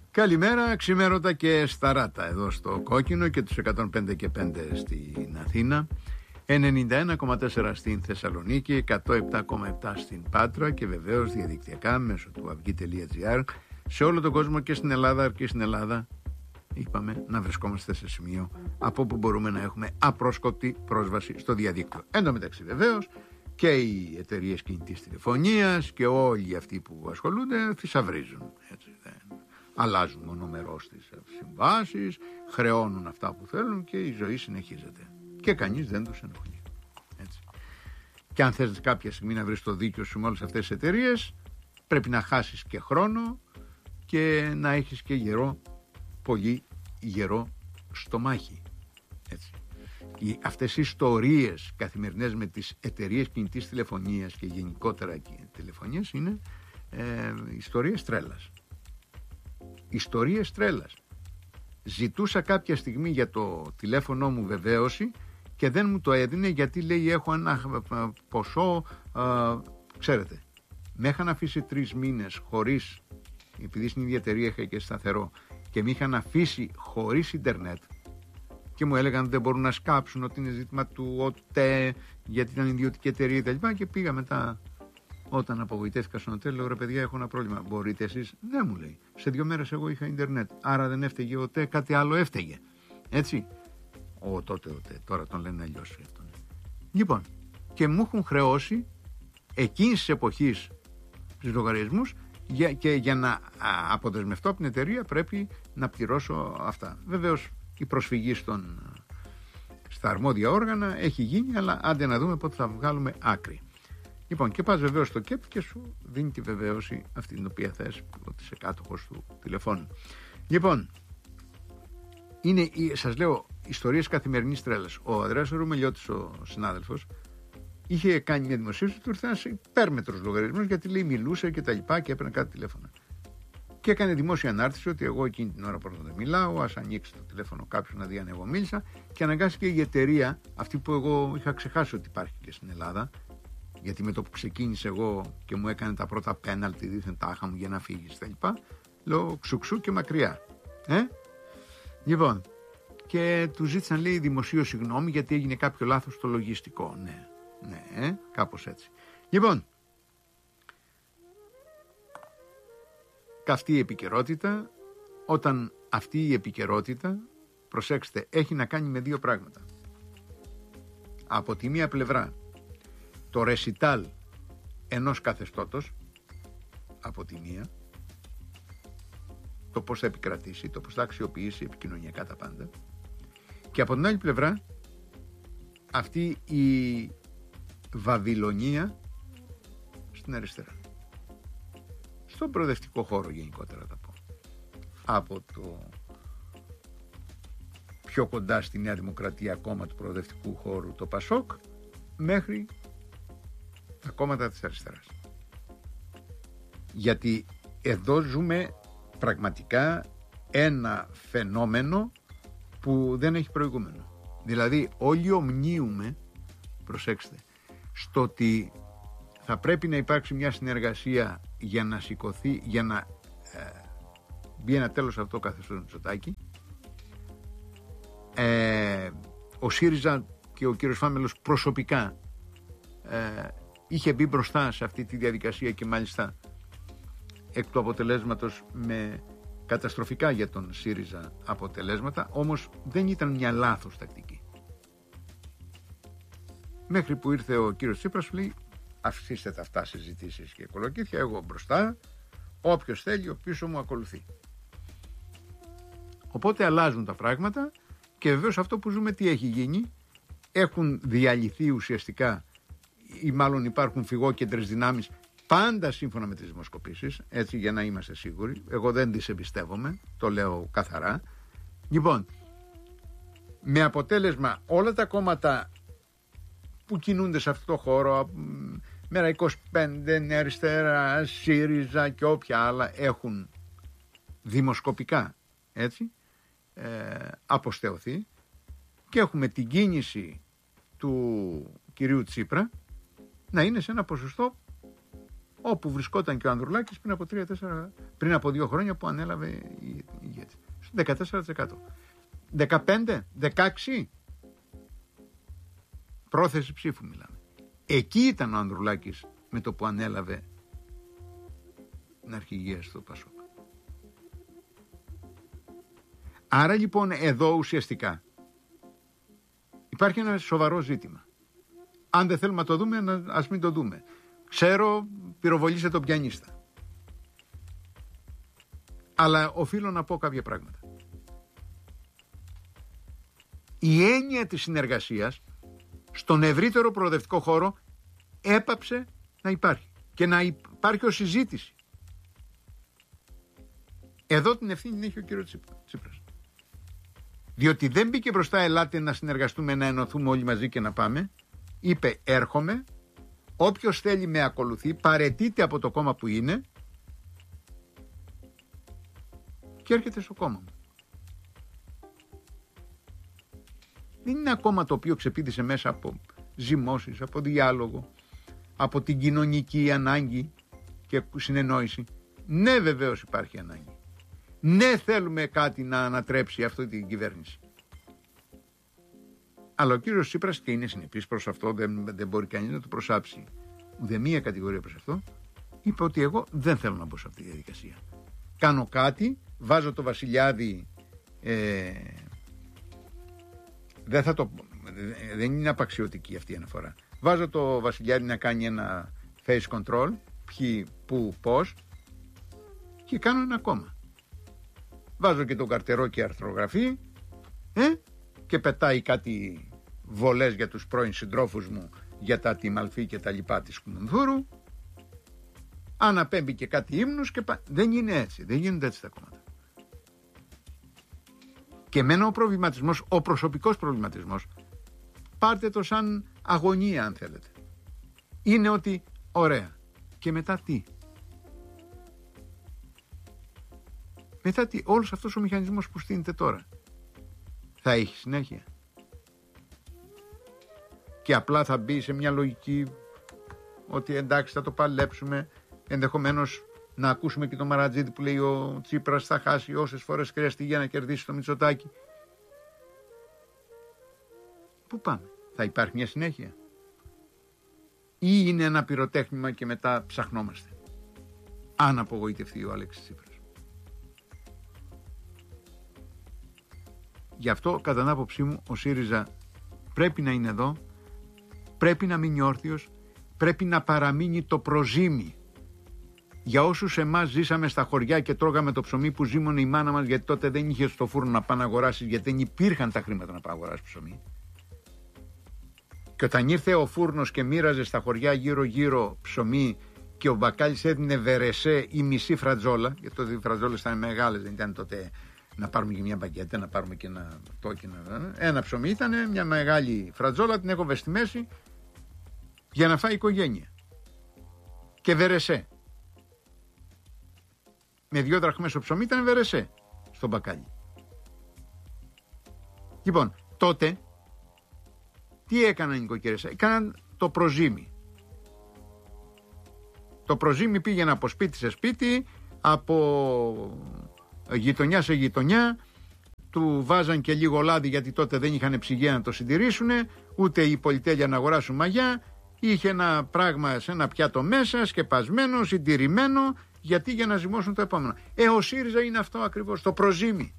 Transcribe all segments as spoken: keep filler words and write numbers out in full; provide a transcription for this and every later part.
Καλημέρα, ξημέρωτα και σταράτα εδώ στο Κόκκινο και τους εκατόν πέντε και πέντε στην Αθήνα, ενενήντα ένα κόμμα τέσσερα στην Θεσσαλονίκη, εκατόν επτά κόμμα επτά στην Πάτρα και βεβαίως διαδικτυακά μέσω του αυγή τελεία τζι άρ σε όλο τον κόσμο και στην Ελλάδα, αρκεί στην Ελλάδα είπαμε να βρισκόμαστε σε σημείο από όπου μπορούμε να έχουμε απρόσκοπτη πρόσβαση στο διαδίκτυο. Εν τω μεταξύ βεβαίως και οι εταιρείες κινητής τηλεφωνίας και όλοι αυτοί που ασχολούνται θησαυρίζουν, έτσι δεν αλλάζουν μονομερώς τις συμβάσεις, χρεώνουν αυτά που θέλουν και η ζωή συνεχίζεται. Και κανείς δεν τους ενοχλεί. Έτσι. Και αν θες κάποια στιγμή να βρεις το δίκιο σου με όλες αυτές τις εταιρείες, πρέπει να χάσεις και χρόνο και να έχεις και γερό, πολύ γερό στομάχι. Έτσι. Οι, αυτές οι ιστορίες καθημερινές με τις εταιρείες κινητής τηλεφωνίας και γενικότερα τηλεφωνίας είναι ε, ιστορίες τρέλας. Ιστορίες τρέλας. Ζητούσα κάποια στιγμή για το τηλέφωνο μου βεβαίωση και δεν μου το έδινε γιατί λέει έχω ένα ποσό, α, ξέρετε, με είχαν αφήσει τρεις μήνες χωρίς, επειδή στην ίδια εταιρεία είχα και σταθερό και με είχαν αφήσει χωρίς ίντερνετ και μου έλεγαν δεν μπορούν να σκάψουν ότι είναι ζήτημα του ΟΤΕ γιατί ήταν ιδιωτική εταιρεία κτλ. Και πήγα μετά. Όταν απογοητεύτηκα στον ΟΤΕ, λέω ρε παιδιά, έχω ένα πρόβλημα. Μπορείτε εσείς? Δεν μου λέει. Σε δύο μέρες εγώ είχα ίντερνετ. Άρα δεν έφταιγε ο ΟΤΕ, κάτι άλλο έφταιγε. Έτσι. Ο τότε ΟΤΕ, τώρα τον λένε αλλιώς. Λοιπόν, και μου έχουν χρεώσει εκείνης της εποχής τους λογαριασμούς για, και για να α, αποδεσμευτώ από την εταιρεία πρέπει να πληρώσω αυτά. Βεβαίως η προσφυγή στον, στα αρμόδια όργανα έχει γίνει, αλλά άντε να δούμε πότε θα βγάλουμε άκρη. Λοιπόν, και πας βεβαίως στο ΚΕΠ και σου δίνει τη βεβαίωση αυτή την οποία θες, ότι είσαι κάτοχος του τηλεφώνου. Λοιπόν, είναι, σας λέω, ιστορίες καθημερινής τρέλας. Ο Ανδρέας Ρουμελιώτης, ο συνάδελφος, είχε κάνει μια δημοσίευση, του ήρθε ένας υπέρμετρος λογαριασμός γιατί λέει μιλούσε και τα λοιπά και έπαιρνε κάτι τηλέφωνα. Και έκανε δημόσια ανάρτηση ότι εγώ εκείνη την ώρα πρώτα δεν μιλάω, ας ανοίξει το τηλέφωνο κάποιου να δει αν εγώ μίλησα και αναγκάστηκε η εταιρεία, αυτή που εγώ είχα ξεχάσει ότι υπάρχει και στην Ελλάδα. Γιατί με το που ξεκίνησε εγώ και μου έκανε τα πρώτα πέναλτι δίθεν τάχα μου για να φύγεις τα λοιπά, λέω ξουξού και μακριά. Ε? Λοιπόν, και του ζήτησαν λέει δημοσίως συγγνώμη γιατί έγινε κάποιο λάθος στο λογιστικό. Ναι, ναι, ε? Κάπως έτσι. Λοιπόν, καυτή η επικαιρότητα, όταν αυτή η επικαιρότητα, προσέξτε, έχει να κάνει με δύο πράγματα. Από τη μία πλευρά, το ρεσιτάλ ενός καθεστώτος από τη μία, το πώς θα επικρατήσει, το πώς θα αξιοποιήσει επικοινωνιακά τα πάντα, και από την άλλη πλευρά αυτή η βαβυλωνία στην αριστερά, στον προοδευτικό χώρο γενικότερα θα πω, από το πιο κοντά στη Νέα Δημοκρατία κόμμα του προοδευτικού χώρου το ΠΑΣΟΚ μέχρι τα κόμματα της αριστεράς. Γιατί εδώ ζούμε πραγματικά ένα φαινόμενο που δεν έχει προηγούμενο. Δηλαδή όλοι ομνίουμε, προσέξτε, στο ότι θα πρέπει να υπάρξει μια συνεργασία για να σηκωθεί, για να ε, μπει ένα τέλος αυτό το καθεστώς του Μητσοτάκη. Ε, ο ΣΥΡΙΖΑ και ο κύριος Φάμελος προσωπικά ε, είχε μπει μπροστά σε αυτή τη διαδικασία και μάλιστα εκ του αποτελέσματος με καταστροφικά για τον ΣΥΡΙΖΑ αποτελέσματα, όμως δεν ήταν μια λάθος τακτική. Μέχρι που ήρθε ο κύριος Τσίπρας που λέει αφήστε τα αυτά συζητήσεις και κολοκύθια, εγώ μπροστά, όποιος θέλει ο πίσω μου ακολουθεί. Οπότε αλλάζουν τα πράγματα και βεβαίως αυτό που ζούμε τι έχει γίνει, έχουν διαλυθεί ουσιαστικά ή μάλλον υπάρχουν φυγόκεντρες δυνάμεις πάντα σύμφωνα με τις δημοσκοπήσεις, έτσι για να είμαστε σίγουροι. Εγώ δεν τις εμπιστεύομαι, το λέω καθαρά. Λοιπόν, με αποτέλεσμα όλα τα κόμματα που κινούνται σε αυτό το χώρο, Μέρα είκοσι πέντε, Νέα Αριστερά, ΣΥΡΙΖΑ και όποια άλλα έχουν δημοσκοπικά, έτσι, ε, αποστεωθεί και έχουμε την κίνηση του κυρίου Τσίπρα να είναι σε ένα ποσοστό όπου βρισκόταν και ο Ανδρουλάκης πριν από τρία τέσσερα, πριν από δύο χρόνια που ανέλαβε η ηγέτη. Στο δεκατέσσερα τοις εκατό. δεκαπέντε, δεκαέξι πρόθεση ψήφου μιλάμε. Εκεί ήταν ο Ανδρουλάκης με το που ανέλαβε την αρχηγία στο Πασόκ. Άρα λοιπόν εδώ ουσιαστικά υπάρχει ένα σοβαρό ζήτημα. Αν δεν θέλουμε να το δούμε, ας μην το δούμε. Ξέρω, πυροβολήστε τον πιανίστα. Αλλά οφείλω να πω κάποια πράγματα. Η έννοια της συνεργασίας στον ευρύτερο προοδευτικό χώρο έπαψε να υπάρχει και να υπάρχει ως συζήτηση. Εδώ την ευθύνη την έχει ο κύριος Τσίπρας. Διότι δεν μπήκε μπροστά, ελάτε να συνεργαστούμε, να ενωθούμε όλοι μαζί και να πάμε. Είπε, έρχομαι, όποιος θέλει με ακολουθεί, παραιτείται από το κόμμα που είναι και έρχεται στο κόμμα μου. Δεν είναι ένα κόμμα το οποίο ξεπήδησε μέσα από ζυμώσεις, από διάλογο, από την κοινωνική ανάγκη και συνεννόηση. Ναι, βεβαίως υπάρχει ανάγκη. Ναι, θέλουμε κάτι να ανατρέψει αυτή την κυβέρνηση. Αλλά ο κύριος Τσίπρας, και είναι συνεπής προς αυτό, δεν, δεν μπορεί κανείς να το προσάψει ούτε μία κατηγορία προς αυτό, είπε ότι εγώ δεν θέλω να μπω σε αυτή τη διαδικασία. Κάνω κάτι, βάζω το Βασιλιάδη, ε, δεν θα το, δεν είναι απαξιωτική αυτή η αναφορά. Βάζω το Βασιλιάδη να κάνει ένα face control, ποιοι, πού, πώς, και κάνω ένα κόμμα. Βάζω και τον καρτερό και αρθρογραφή, ε, και πετάει κάτι βολές για τους πρώην συντρόφους μου για τα τιμαλφή και τα λοιπά της Κουμουνθούρου, αναπέμπει και κάτι ύμνους και πα... δεν είναι έτσι, δεν γίνονται έτσι τα κόμματα. Και εμένα ο προβληματισμός, ο προσωπικός προβληματισμός, πάρτε το σαν αγωνία αν θέλετε. Είναι ότι ωραία, και μετά τι? Μετά τι, όλος αυτός ο μηχανισμός που στείνεται τώρα θα έχει συνέχεια? Και απλά θα μπει σε μια λογική ότι εντάξει θα το παλέψουμε, ενδεχομένως να ακούσουμε και το Μαρατζίδη που λέει ο Τσίπρας θα χάσει όσες φορές χρειαστεί για να κερδίσει το Μητσοτάκη. Πού πάμε? Θα υπάρχει μια συνέχεια? Ή είναι ένα πυροτέχνημα και μετά ψαχνόμαστε? Αν απογοητευτεί ο Αλέξης Τσίπρας. Γι' αυτό κατά την άποψή μου ο ΣΥΡΙΖΑ πρέπει να είναι εδώ, πρέπει να μείνει όρθιος, πρέπει να παραμείνει το προζύμι. Για όσους εμάς ζήσαμε στα χωριά και τρώγαμε το ψωμί που ζύμωνε η μάνα μας, γιατί τότε δεν είχε στο φούρνο να πάει να αγοράσεις, γιατί δεν υπήρχαν τα χρήματα να πάει να αγοράσεις ψωμί. Και όταν ήρθε ο φούρνος και μοίραζε στα χωριά γύρω γύρω ψωμί και ο μπακάλις έδινε βερεσέ ή μισή φρατζόλα, γιατί τότε οι φρατζόλες ήταν μεγάλες, δεν ήταν τότε να πάρουμε και μια μπαγκέτα, να πάρουμε και ένα τόκινο. Ένα ψωμί ήταν μια μεγάλη φρατζόλα, την έκοβε στη μέση για να φάει η οικογένεια. Και βερεσέ. Με δύο δραχμές το ψωμί ήταν βερεσέ στο μπακάλι. Λοιπόν, τότε τι έκαναν οι νοικοκυρές? Έκαναν το προζύμι. Το προζύμι πήγαινε από σπίτι σε σπίτι, από γειτονιά σε γειτονιά, του βάζαν και λίγο λάδι γιατί τότε δεν είχαν ψυγεία να το συντηρήσουν, ούτε η πολυτέλεια να αγοράσουν μαγιά, είχε ένα πράγμα σε ένα πιάτο μέσα, σκεπασμένο, συντηρημένο, γιατί για να ζυμώσουν το επόμενο. Ε, ο ΣΥΡΙΖΑ είναι αυτό ακριβώς, το προζύμι.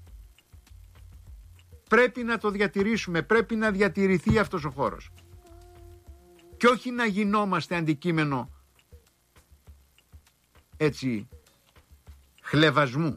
Πρέπει να το διατηρήσουμε, πρέπει να διατηρηθεί αυτός ο χώρος. Και όχι να γινόμαστε αντικείμενο έτσι χλεβασμού.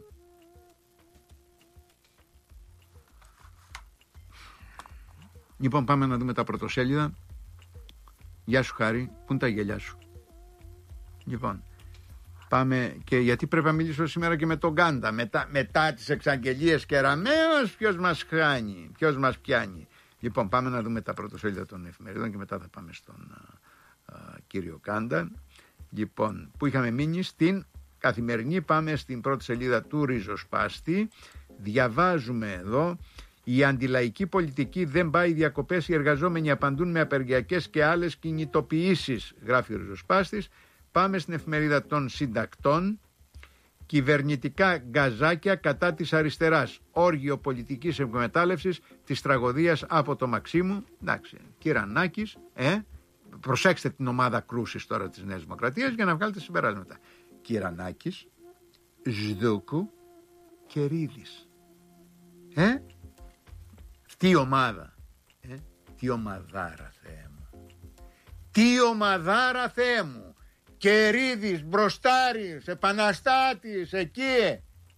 Λοιπόν, πάμε να δούμε τα πρωτοσέλιδα. Γεια σου Χάρη, πού είναι τα γελιά σου? Λοιπόν, πάμε, και γιατί πρέπει να μιλήσω σήμερα και με τον Γκάντα, μετά, μετά τις εξαγγελίες Κεραμέως, ποιος μας χάνει, ποιος μας πιάνει. Λοιπόν, πάμε να δούμε τα πρωτοσέλιδα των εφημερίδων και μετά θα πάμε στον α, α, κύριο Γκάντα. Λοιπόν, που είχαμε μείνει στην Καθημερινή, πάμε στην πρώτη σελίδα του Ριζοσπάστη. Διαβάζουμε εδώ: η αντιλαϊκή πολιτική δεν πάει διακοπές, οι εργαζόμενοι απαντούν με απεργιακές και άλλες κινητοποιήσεις, γράφει ο Ριζοσπάστης. πάμε στην εφημερίδα των συντακτών. Κυβερνητικά γκαζάκια κατά της αριστεράς. Όργιο πολιτικής εκμετάλλευσης της τραγωδίας από το Μαξίμου. Εντάξει, Κυρανάκης, ε, προσέξτε την ομάδα κρούσης τώρα της Νέας Δημοκρατίας για να βγάλετε συμπεράσματα. Κυρανάκης, Ζδούκου και Ρίδης. Ε, τι ομάδα, ε, τι ομαδάρα Θεέ μου. Τι ομαδάρα Θεέ μου. Κερίδης, μπροστάρης, επαναστάτης, εκεί.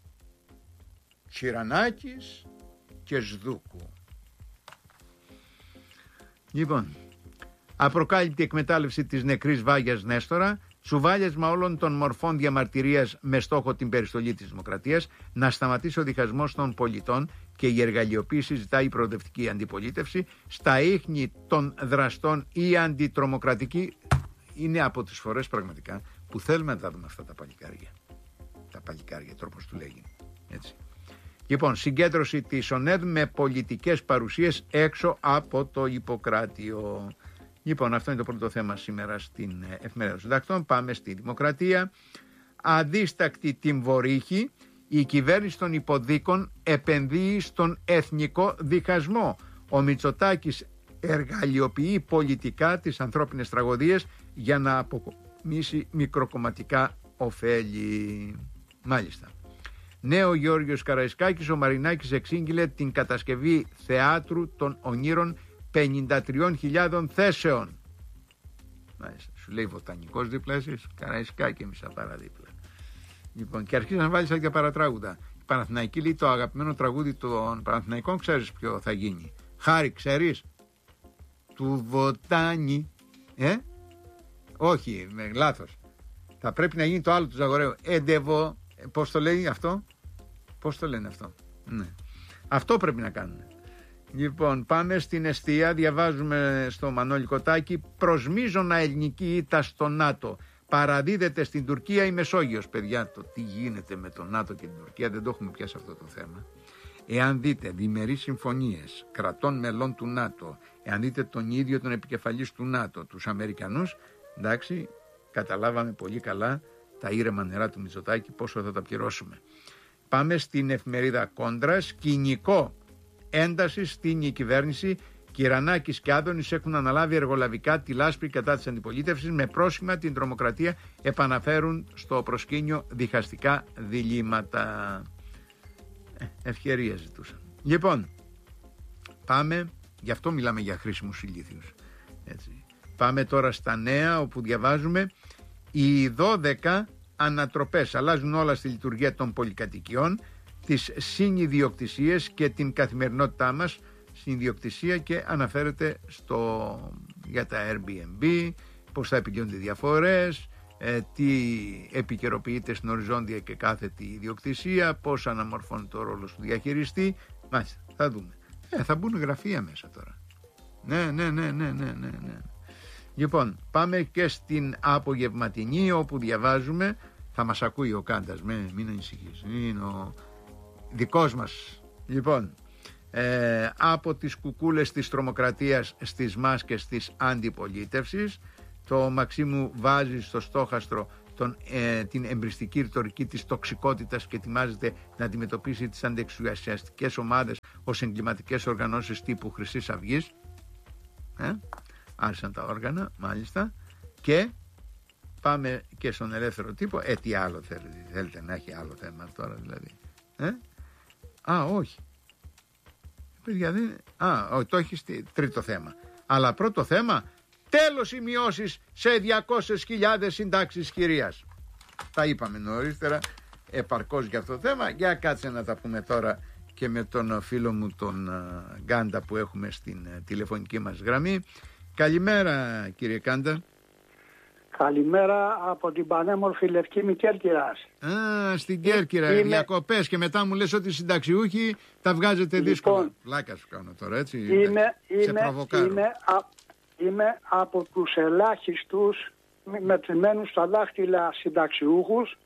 Τσιρανάκης και Σδούκου. Λοιπόν, απροκάλυπτη εκμετάλλευση της νεκρής Βάγιας Νέστορα, τσουβάλιασμα όλων των μορφών διαμαρτυρίας με στόχο την περιστολή της δημοκρατίας, να σταματήσει ο διχασμός των πολιτών και η εργαλειοποίηση ζητάει η προοδευτική αντιπολίτευση, στα ίχνη των δραστών η αντιτρομοκρατική. Είναι από τις φορές πραγματικά που θέλουμε να τα δούμε αυτά τα παλικάρια. Τα παλικάρια, τρόπος του λέγει. Έτσι. Λοιπόν, συγκέντρωση της ΟΝΕΔ με πολιτικές παρουσίες έξω από το Ιπποκράτιο. Λοιπόν, αυτό είναι το πρώτο θέμα σήμερα στην εφημερίδα των συντακτών. Πάμε στη Δημοκρατία. Αδίστακτη τιμβορύχη, η κυβέρνηση των υποδίκων επενδύει στον εθνικό διχασμό. Ο Μητσοτάκης εργαλειοποιεί πολιτικά τις ανθρώπινες τραγωδίες για να αποκομίσει μικροκομματικά ωφέλη. Μάλιστα. Νέο Γιώργος Καραϊσκάκης, ο Μαρινάκης εξήγηλε την κατασκευή θεάτρου των ονείρων πενήντα τρεις χιλιάδων θέσεων. Μάλιστα. Σου λέει βοτανικός δίπλα εσείς, Καραϊσκάκη εμείς παραδίπλα. Λοιπόν, και αρχίζει να βάλει τέτοια παρατράγουδα. Η Παναθηναϊκή λέει το αγαπημένο τραγούδι των Παναθηναϊκών, ξέρεις ποιο θα γίνει. Χάρη, ξέρεις. Του Βοτάνι. Ε, όχι, με, λάθος. Θα πρέπει να γίνει το άλλο του Ζαγοραίου. Εντεβο, πώς το λέει αυτό. Πώς το λένε αυτό. Ναι. Αυτό πρέπει να κάνουμε. Λοιπόν, πάμε στην εστία. Διαβάζουμε στο Μανώλη Κοτάκη. Προς μείζωνα ελληνική ήττα στο ΝΑΤΟ. Παραδίδεται στην Τουρκία η Μεσόγειος. Παιδιά, το τι γίνεται με το ΝΑΤΟ και την Τουρκία δεν το έχουμε πιάσει αυτό το θέμα. Εάν δείτε διμερείς συμφωνίες κρατών μελών του ΝΑΤΟ, εάν δείτε τον ίδιο τον επικεφαλής του ΝΑΤΟ, τους Αμερικανούς, εντάξει, καταλάβαμε πολύ καλά τα ήρεμα νερά του Μητσοτάκη πόσο θα τα πληρώσουμε. Πάμε στην εφημερίδα Κόντρα. Σκηνικό ένταση στην κυβέρνηση. Κυρανάκης και Άδωνης έχουν αναλάβει εργολαβικά τη λάσπη κατά της αντιπολίτευσης, με πρόσχημα την τρομοκρατία επαναφέρουν στο προσκήνιο διχαστικά διλήμματα. Ε, ευκαιρία ζητούσαν. Λοιπόν, πάμε, γι' αυτό μιλάμε για χρήσιμους ηλίθιους. Έτσι. Πάμε τώρα στα νέα, όπου διαβάζουμε οι δώδεκα ανατροπές αλλάζουν όλα στη λειτουργία των πολυκατοικιών, τις συνιδιοκτησίες και την καθημερινότητά μας. Συνιδιοκτησία και αναφέρεται στο, για τα Airbnb, πώς θα επικοινωνούνται διαφορές, ε, τι επικαιροποιείται στην οριζόντια και κάθετη ιδιοκτησία, πώς αναμορφώνεται ο ρόλος του διαχειριστή. Μάλιστα, θα δούμε. Ε, θα μπουν γραφεία μέσα τώρα. Ναι, ναι, ναι, ναι, ναι, ναι, ναι. Λοιπόν, πάμε και στην απογευματινή, όπου διαβάζουμε, θα μας ακούει ο Κάντας, με, μην ανησυχείς, είναι ο δικός μας. Λοιπόν, ε, από τις κουκούλες της τρομοκρατίας στις μάσκες της αντιπολίτευσης, το Μαξίμου βάζει στο στόχαστρο τον, ε, την εμπριστική ρητορική της τοξικότητας και ετοιμάζεται να αντιμετωπίσει τις αντεξουσιαστικές ομάδες ως εγκληματικές οργανώσεις τύπου Χρυσής Αυγής. Ε, άρχισαν τα όργανα, μάλιστα. Και πάμε και στον ελεύθερο τύπο. Ε, τι άλλο θέλετε, θέλετε να έχει άλλο θέμα τώρα δηλαδή. Ε? Α, όχι. Παιδιά, δεν... Α, όχι, το έχει στη... τρίτο θέμα. Αλλά πρώτο θέμα, τέλος οι μειώσεις σε διακόσιες χιλιάδες συντάξεις χειρίας. Τα είπαμε νωρίτερα επαρκώς για αυτό το θέμα. Για κάτσε να τα πούμε τώρα και με τον φίλο μου τον uh, Γκάντα που έχουμε στην uh, τηλεφωνική μας γραμμή. Καλημέρα κύριε Κάντα. Καλημέρα από την πανέμορφη Λευκή Μικέρκυρας. Α, στην Κέρκυρα, είμαι... διακοπές και μετά μου λες ότι οι συνταξιούχοι τα βγάζετε λοιπόν, δύσκολα. Πλάκα σου κάνω τώρα, έτσι. Είμαι, σε είμαι, προβοκάρω. Είμαι, α, είμαι από τους ελάχιστους μετρημένους στα δάχτυλα συνταξιούχους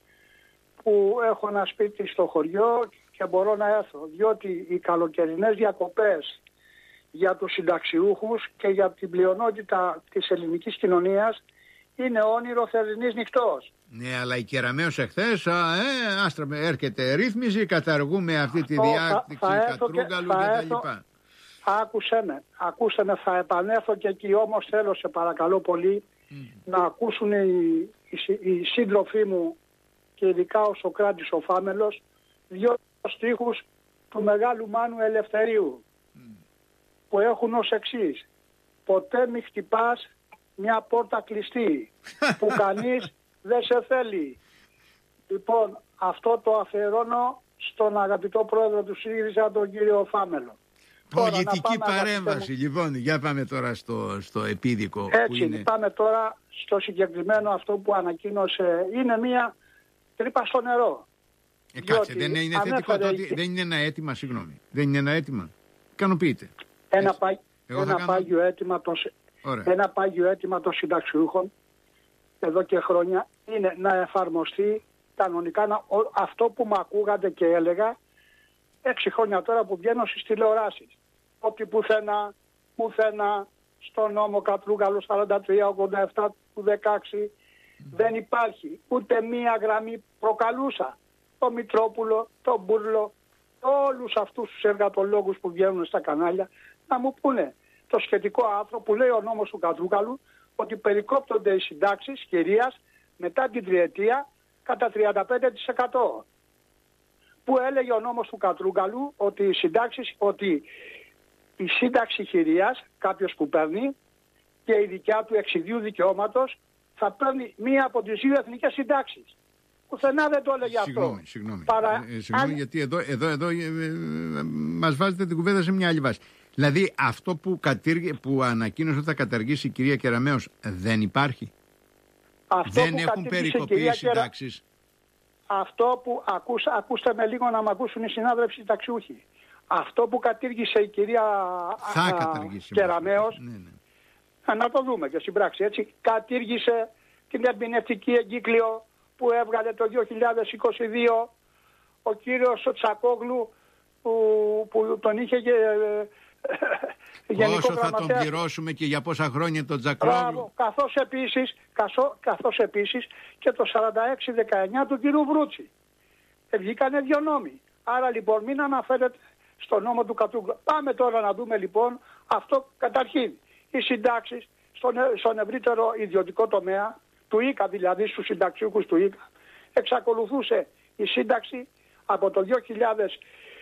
που έχω ένα σπίτι στο χωριό και μπορώ να έρθω. Διότι οι καλοκαιρινές διακοπές για τους συνταξιούχους και για την πλειονότητα της ελληνικής κοινωνίας είναι όνειρο θερινής νυχτός. Ναι, αλλά η Κεραμέως εχθές, ε, άστρα, έρχεται ρύθμιση, καταργούμε αυτή τη διάκριση Κατρούγκαλου κτλ. Άκουσε με, άκουσε με, θα επανέλθω και εκεί, όμως θέλω σε παρακαλώ πολύ mm. να ακούσουν οι, οι, οι σύντροφοί μου και ειδικά ο Σοκράτης ο Φάμελος δύο στίχους του Μεγάλου Μάνου Ελευθερίου mm. που έχουν ως εξής: ποτέ μη χτυπάς μια πόρτα κλειστή που κανείς δεν σε θέλει. Λοιπόν, αυτό το αφιερώνω στον αγαπητό πρόεδρο του ΣΥΡΙΖΑ, τον κύριο Φάμελο. Πολιτική παρέμβαση, λοιπόν, για πάμε τώρα στο, στο επίδικο. Έτσι, που είναι... πάμε τώρα στο συγκεκριμένο αυτό που ανακοίνωσε. Είναι μια τρύπα στο νερό. Ε, κάτσε, δεν είναι θετικό το ότι δεν είναι ένα αίτημα, συγγνώμη. Δεν είναι ένα αίτημα. Ικανοποιείται. Ένα, πα... ένα, κάνω... πάγιο αίτημα των... ένα πάγιο αίτημα των συνταξιούχων εδώ και χρόνια είναι να εφαρμοστεί κανονικά να... αυτό που μου ακούγατε και έλεγα έξι χρόνια τώρα που βγαίνω στις τηλεοράσεις. Ότι πουθενά, πουθενά στο νόμο Κατρούγκαλου σαράντα τρία ογδόντα επτά του δεκαέξι mm. δεν υπάρχει ούτε μία γραμμή προκαλούσα. Το Μητρόπουλο, το Μπούρλο, όλους αυτούς τους εργατολόγους που βγαίνουν στα κανάλια να μου πούνε το σχετικό άρθρο που λέει ο νόμος του Κατρούγκαλου ότι περικόπτονται οι συντάξεις κυρίας μετά την τριετία κατά τριάντα πέντε τοις εκατό. Που έλεγε ο νόμος του Κατρούγκαλου ότι η, συντάξεις, ότι η σύνταξη χειρίας, κάποιος που παίρνει και η δικιά του εξιδίου δικαιώματος θα παίρνει μία από τις δύο εθνικές συντάξεις. Πουθενά δεν το έλεγε συγγνώμη, αυτό. Συγγνώμη, Παρα... ε, συγγνώμη αν... γιατί εδώ, εδώ, εδώ ε, ε, ε, μας βάζετε την κουβέντα σε μια άλλη βάση. Δηλαδή αυτό που, κατήργε, που ανακοίνωσε ότι θα καταργήσει η κυρία Κεραμέως δεν υπάρχει. Αυτό δεν έχουν περικοπεί οι συντάξεις. Κερα... Αυτό που ακούς, ακούστε με λίγο να μ' ακούσουν οι συνάδελφοι συνταξιούχοι. Αυτό που κατήργησε η κυρία Κεραμέως, ναι, ναι. να το δούμε και στην πράξη έτσι, κατήργησε την ερμηνευτική εγκύκλιο που έβγαλε το δύο χιλιάδες είκοσι δύο ο κύριος Τσακόγλου που, που τον είχε και Πόσο θα τον πληρώσουμε και για πόσα χρόνια τον Τζακόγλου. Καθώς επίσης, καθώς, καθώς επίσης και το σαράντα έξι δεκαεννιά του κύριου Βρούτσι. Ε, βγήκανε δύο νόμοι. Άρα λοιπόν μην αναφέρετε στο νόμο του Κατρούγκαλου. Πάμε τώρα να δούμε λοιπόν αυτό καταρχήν. Οι συντάξεις στον, στον ευρύτερο ιδιωτικό τομέα, του ΙΚΑ δηλαδή στους συνταξιούχους του ΙΚΑ, εξακολουθούσε η σύνταξη από το δύο χιλιάδες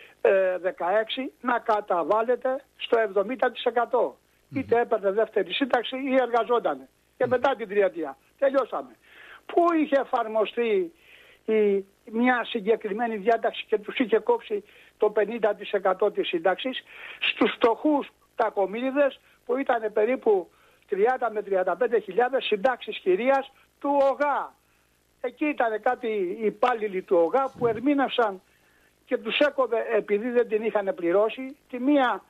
δεκαέξι να καταβάλλεται στο εβδομήντα τοις εκατό. Mm-hmm. Είτε έπαιρνε δεύτερη σύνταξη ή εργαζόταν. Και mm-hmm. μετά την τριετία. Τελειώσαμε. Πού είχε εφαρμοστεί η, μια συγκεκριμένη διάταξη και τους είχε κόψει το πενήντα τοις εκατό της σύνταξης στους φτωχούς τακομοίριδες που ήταν περίπου τριάντα με τριάντα πέντε χιλιάδες συντάξεις κυρίας του ΟΓΑ. Εκεί ήταν κάτι υπάλληλοι του ΟΓΑ που ερμήνευσαν και τους έκοβε επειδή δεν την είχαν πληρώσει τη μία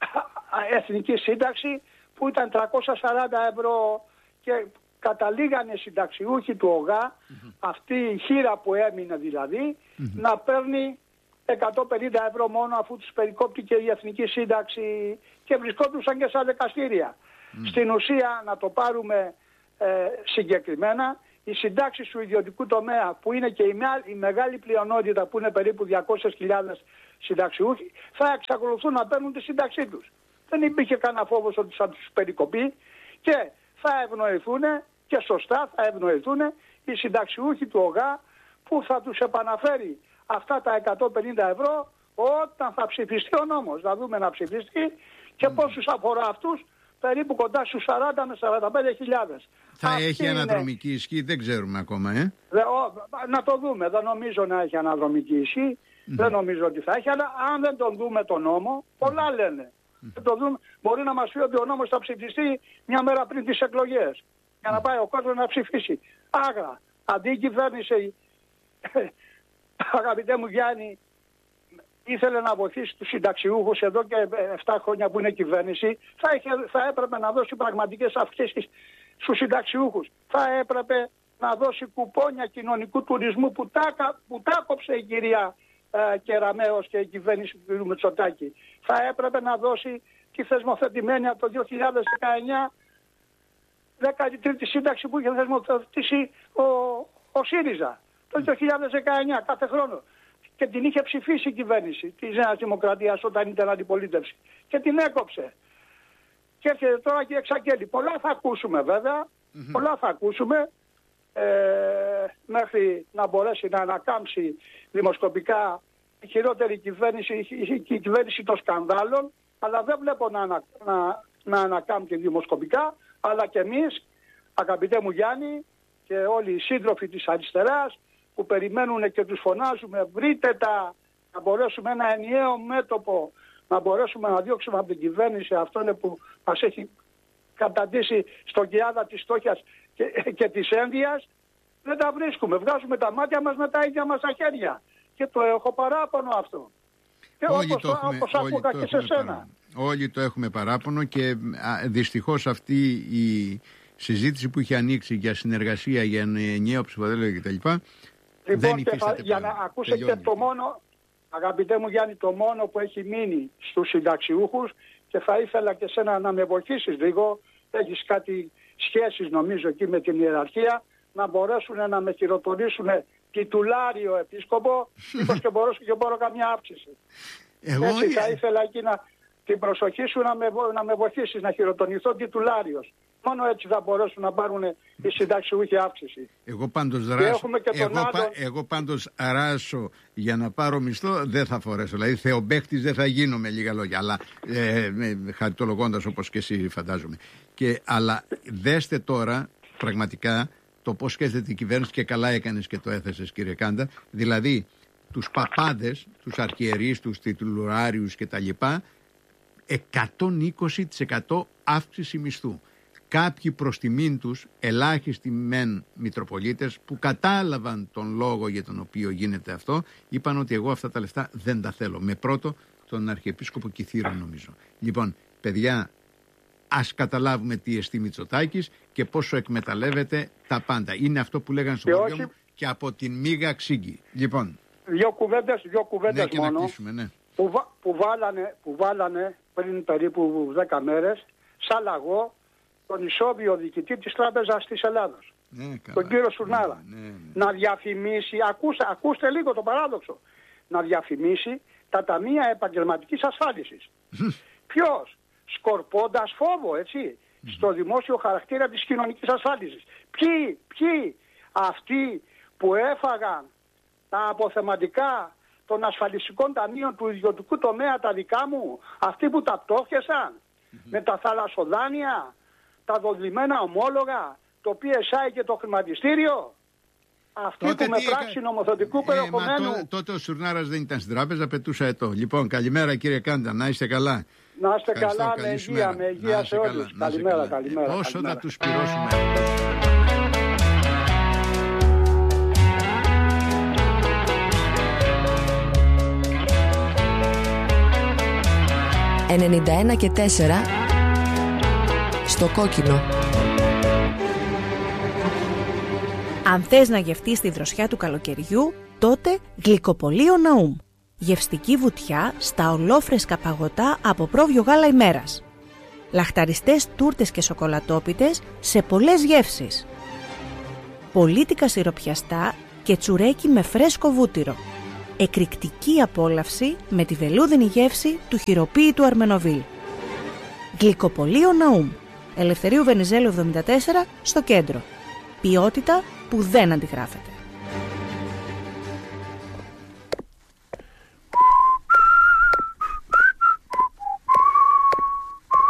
εθνική σύνταξη που ήταν τριακόσια σαράντα ευρώ και καταλήγανε συνταξιούχοι του ΟΓΑ, mm-hmm. αυτή η χείρα που έμεινε δηλαδή, mm-hmm. να παίρνει εκατόν πενήντα ευρώ μόνο αφού τους περικόπτηκε η εθνική σύνταξη και βρισκόντουσαν και στα δικαστήρια. Mm-hmm. Στην ουσία να το πάρουμε ε, συγκεκριμένα, οι συντάξεις του ιδιωτικού τομέα που είναι και η, η μεγάλη πλειονότητα που είναι περίπου διακόσιες χιλιάδες συνταξιούχοι θα εξακολουθούν να παίρνουν τη σύνταξή τους. Δεν υπήρχε κανένα φόβος ότι θα τους περικοπεί και θα ευνοηθούν και σωστά θα ευνοηθούν οι συνταξιούχοι του ΟΓΑ που θα τους επαναφέρει αυτά τα εκατόν πενήντα ευρώ όταν θα ψηφιστεί ο νόμος. Να δούμε να ψηφιστεί και mm. πόσους αφορά αυτούς, περίπου κοντά στους σαράντα με σαράντα πέντε χιλιάδες. Θα Αυτή έχει είναι... αναδρομική ισχύ, δεν ξέρουμε ακόμα, ε. Δε, ο, να το δούμε, δεν νομίζω να έχει αναδρομική ισχύ, mm. δεν νομίζω ότι θα έχει, αλλά αν δεν τον δούμε τον νόμο, πολλά mm. λένε. Mm. Δεν το δούμε, μπορεί να μας πει ότι ο νόμος θα ψηφιστεί μια μέρα πριν τις εκλογές, για να πάει ο κόσμος να ψηφίσει. Άγρα, αντί η κυβέρνηση, αγαπητέ μου Γιάννη, ήθελε να βοηθήσει τους συνταξιούχους εδώ και επτά χρόνια που είναι κυβέρνηση, θα, είχε, θα έπρεπε να δώσει πραγματικές αυξήσεις στους συνταξιούχους. Θα έπρεπε να δώσει κουπόνια κοινωνικού τουρισμού που τα, που τα κόψε η κυρία ε, Κεραμέως και η κυβέρνηση του κ. Μητσοτάκη. Θα έπρεπε να δώσει τη θεσμοθετημένη από το δύο χιλιάδες δεκαεννιά δέκατη τρίτη σύνταξη που είχε θεσμοθετήσει ο, ο ΣΥΡΙΖΑ το δύο χιλιάδες δεκαεννιά κάθε χρόνο. Και την είχε ψηφίσει η κυβέρνηση της Νέας Δημοκρατίας όταν ήταν αντιπολίτευση. Και την έκοψε. Και έρχεται τώρα και εξαγγέλει. Πολλά θα ακούσουμε βέβαια. Mm-hmm. Πολλά θα ακούσουμε. Ε, μέχρι να μπορέσει να ανακάμψει δημοσκοπικά η χειρότερη κυβέρνηση, η, η κυβέρνηση των σκανδάλων. Αλλά δεν βλέπω να, ανα, να, να ανακάμπτει δημοσκοπικά. Αλλά και εμείς, αγαπητέ μου Γιάννη, και όλοι οι σύντροφοι της αριστεράς, που περιμένουν και τους φωνάζουμε, βρείτε τα, να μπορέσουμε ένα ενιαίο μέτωπο, να μπορέσουμε να διώξουμε από την κυβέρνηση. Αυτό είναι που μας έχει καταντήσει στον κοιάδα της στόχιας και, και της ένδυας. Δεν τα βρίσκουμε. Βγάζουμε τα μάτια μας με τα ίδια μας τα χέρια. Και το έχω παράπονο αυτό. Και όλοι όπως, το έχουμε, όπως όλοι άκουγα το και σε σένα. Όλοι το έχουμε παράπονο και α, δυστυχώς αυτή η συζήτηση που είχε ανοίξει για συνεργασία, για ενιαίο ψηφοδέλτιο κτλ. Λοιπόν, δεν υφίσταται για να ακούσετε το μόνο, αγαπητέ μου Γιάννη, το μόνο που έχει μείνει στους συνταξιούχους, και θα ήθελα και σένα να με βοηθήσεις λίγο, έχεις κάτι σχέσεις νομίζω εκεί με την ιεραρχία, να μπορέσουν να με χειροτονήσουν τιτουλάριο επίσκοπο, μήπως και μπορώ και μπορώ καμιά αύξηση. Εγώ... Έτσι θα ήθελα εκεί να, την προσοχή σου να με, να με βοηθήσεις να χειροτονηθώ τιτουλάριος. Μόνο έτσι θα μπορέσουν να πάρουν οι συνταξιούχοι αύξηση. Εγώ πάντως ράσω, εγώ, άλλον... πα, εγώ πάντως ράσω για να πάρω μισθό, δεν θα φορέσω. Δηλαδή θεομπαίχτης δεν θα γίνω με λίγα λόγια, αλλά ε, χαριτολογώντας όπως και εσύ φαντάζομαι. Και, αλλά δέστε τώρα πραγματικά το πώς σκέφτεται η κυβέρνηση, και καλά έκανες και το έθεσες κύριε Κάντα, δηλαδή τους παπάδες, τους αρχιερείς, τους τιτουλάριους κτλ. εκατόν είκοσι τοις εκατό αύξηση μισθού. Κάποιοι προς τιμήν τους, ελάχιστοι μεν μητροπολίτες που κατάλαβαν τον λόγο για τον οποίο γίνεται αυτό, είπαν ότι εγώ αυτά τα λεφτά δεν τα θέλω. Με πρώτο τον Αρχιεπίσκοπο Κιθήρων νομίζω. Λοιπόν, παιδιά, ας καταλάβουμε τι εστί Μητσοτάκης και πόσο εκμεταλλεύεται τα πάντα. Είναι αυτό που λέγανε στο χωριό μου, και από την μίγα ξύγκη. Λοιπόν. Δύο κουβέντες, δύο κουβέντες ναι, μόνο, κλείσουμε, ναι. που, βα, που, βάλανε, που βάλανε πριν περίπου δέκα μέρες, σαν λαγό, τον ισόβιο διοικητή της Τράπεζας της Ελλάδος, ναι, τον κύριο Σουρνάρα, ναι, ναι, ναι. να διαφημίσει, ακούστε, ακούστε λίγο το παράδοξο, να διαφημίσει τα ταμεία επαγγελματικής ασφάλισης. Ποιος? Σκορπώντας φόβο, έτσι, mm-hmm. στο δημόσιο χαρακτήρα της κοινωνικής ασφάλισης. Ποιοι, ποιοι? Αυτοί που έφαγαν τα αποθεματικά των ασφαλιστικών ταμείων του ιδιωτικού τομέα, τα δικά μου, αυτοί που τα πτώχεσαν mm-hmm. με τα θαλασσοδάνεια, τα δοδημένα ομόλογα, το πι ες άι και το χρηματιστήριο. Αυτοί τότε που με πράξη έκα... νομοθετικού ε, περιεχομένου... Τότε, τότε ο Σουρνάρας δεν ήταν στην τράπεζα, πετούσα ετώ. Λοιπόν, καλημέρα κύριε Κάντα, να είστε καλά. Να είστε ευχαριστώ, καλά, με υγεία, με υγεία σε όλους. Καλημέρα, καλά. καλημέρα. Όσο καλημέρα. θα τους πληρώσουμε. ενενήντα ένα και τέσσερα στο κόκκινο. Αν θες να γευτείς τη δροσιά του καλοκαιριού, τότε Γλυκοπωλείο Ναούμ. Γευστική βουτιά στα ολόφρεσκα παγωτά από πρόβιο γάλα ημέρας. Λαχταριστές τούρτες και σοκολατόπιτες σε πολλές γεύσεις. Πολίτικα σιροπιαστά και τσουρέκι με φρέσκο βούτυρο. Εκρηκτική απόλαυση με τη βελούδινη γεύση του χειροποίητου Αρμενοβίλ. Γλυκοπωλείο Ναούμ. Ελευθερίου Βενιζέλου εβδομήντα τέσσερα στο κέντρο. Ποιότητα που δεν αντιγράφεται.